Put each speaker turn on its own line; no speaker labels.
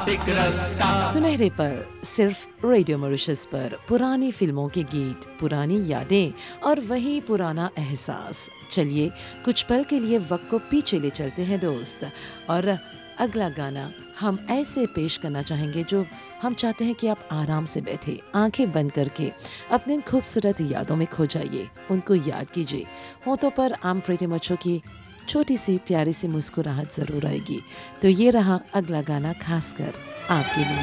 एक रास्ता।
सुनहरे पर सिर्फ रेडियो मॉरिशस पर पुरानी फिल्मों के गीत, पुरानी यादें और वही पुराना एहसास। चलिए कुछ पल के लिए वक्त को पीछे ले चलते हैं दोस्त, और अगला गाना हम ऐसे पेश करना चाहेंगे जो हम चाहते हैं कि आप आराम से बैठे, आंखें बंद करके अपने इन खूबसूरत यादों में खो जाइए, उनको याद कीजिए। होठों पर आम प्रीति मच्छों की छोटी सी प्यारी सी मुस्कुराहट ज़रूर आएगी। तो ये रहा अगला गाना खासकर आपके लिए।